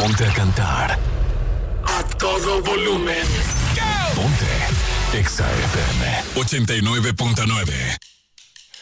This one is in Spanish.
Ponte a cantar. A todo volumen. Ponte Exa FM 89.9.